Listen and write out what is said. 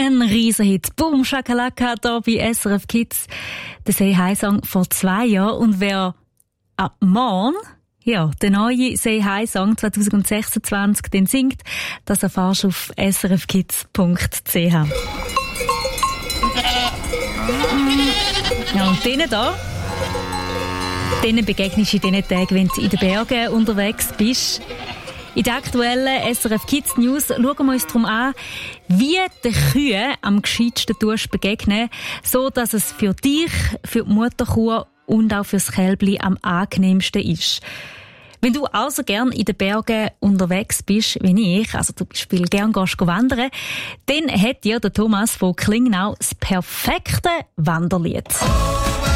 Ein Riesenhit. Boom, Shakalaka, da bei SRF Kids. Der Say Hi Song vor 2 Jahren. Und wer ab morgen, der neue Say Hi Song 2026 den singt, das erfährst du auf srfkids.ch. Ja, und denen da, denen begegnest du in diesen Tagen, wenn du in den Bergen unterwegs bist. In der aktuellen SRF Kids News schauen wir uns darum an, wie den Kühen am gescheitsten begegnen, so dass es für dich, für die Mutterkuh und auch fürs Kälbli am angenehmsten ist. Wenn du also gern in den Bergen unterwegs bist, wie ich, also zum Beispiel gern gehst wandern, dann hat dir der Thomas von Klingnau das perfekte Wanderlied.